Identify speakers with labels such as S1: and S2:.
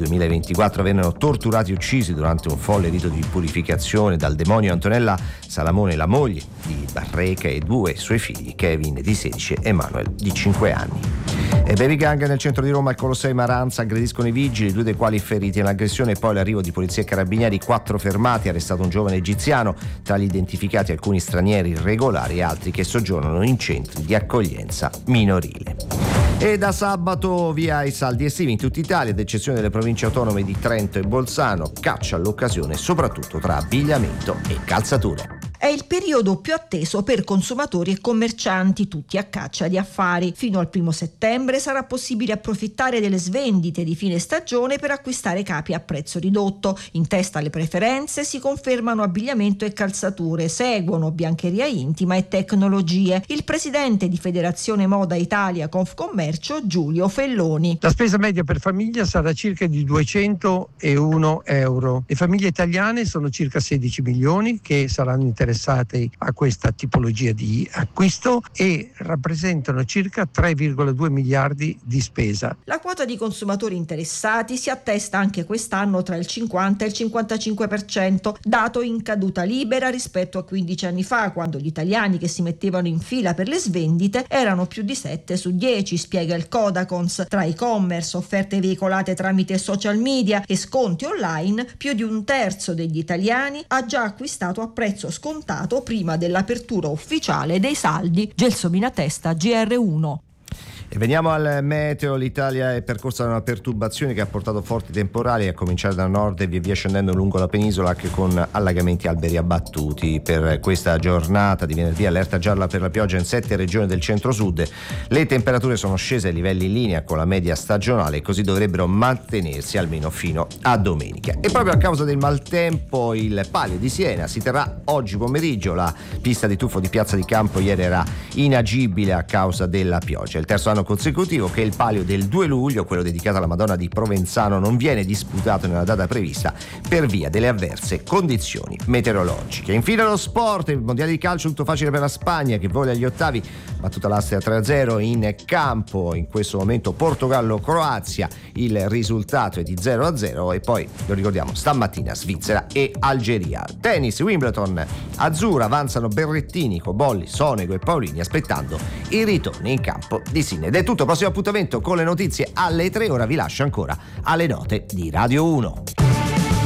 S1: 2024 vennero torturati e uccisi durante un folle rito di purificazione dal demonio Antonella Salamone, la moglie di Barreca, e due suoi figli, Kevin di 16 e Emanuel di 5 anni. E baby gang nel centro di Roma, al Colosseo Maranza, aggrediscono i vigili, 2 dei quali feriti nell'aggressione, poi l'arrivo di polizia e carabinieri, 4 fermati, arrestato un giovane egiziano, tra gli identificati alcuni stranieri irregolari e altri che soggiornano in centri di accoglienza minorile. E da sabato via i saldi estivi in tutta Italia, ad eccezione delle province autonome di Trento e Bolzano, caccia all'occasione soprattutto tra abbigliamento e calzature.
S2: È il periodo più atteso per consumatori e commercianti, tutti a caccia di affari. Fino al 1 settembre sarà possibile approfittare delle svendite di fine stagione per acquistare capi a prezzo ridotto. In testa alle preferenze si confermano abbigliamento e calzature, seguono biancheria intima e tecnologie. Il presidente di Federazione Moda Italia Confcommercio, Giulio Felloni.
S3: La spesa media per famiglia sarà circa di 201 euro. Le famiglie italiane sono circa 16 milioni che saranno interessate a questa tipologia di acquisto e rappresentano circa 3,2 miliardi di spesa.
S2: La quota di consumatori interessati si attesta anche quest'anno tra il 50 e il 55%, dato in caduta libera rispetto a 15 anni fa, quando gli italiani che si mettevano in fila per le svendite erano più di 7 su 10, spiega il Codacons. Tra e-commerce, offerte veicolate tramite social media e sconti online, più di un terzo degli italiani ha già acquistato a prezzo scontato prima dell'apertura ufficiale dei saldi. Gelsomina Testa, GR1.
S1: E veniamo al meteo. L'Italia è percorsa da una perturbazione che ha portato forti temporali, a cominciare da nord e via via scendendo lungo la penisola, anche con allagamenti e alberi abbattuti. Per questa giornata di venerdì allerta gialla per la pioggia in 7 regioni del centro-sud. Le temperature sono scese a livelli in linea con la media stagionale e così dovrebbero mantenersi almeno fino a domenica. E proprio a causa del maltempo il Palio di Siena si terrà oggi pomeriggio. La pista di tuffo di Piazza di Campo ieri era inagibile a causa della pioggia. Il terzo anno consecutivo che il Palio del 2 luglio, quello dedicato alla Madonna di Provenzano, non viene disputato nella data prevista per via delle avverse condizioni meteorologiche. Infine lo sport, il mondiale di calcio tutto facile per la Spagna che vola agli ottavi, battuta l'Austria 3-0 in campo. In questo momento Portogallo-Croazia, il risultato è di 0-0 e poi lo ricordiamo stamattina Svizzera e Algeria. Tennis, Wimbledon, azzurra, avanzano Berrettini, Cobolli, Sonego e Paolini aspettando il ritorno in campo di Sinner. Ed è tutto, prossimo appuntamento con le notizie alle 3, ora vi lascio ancora alle note di Radio 1.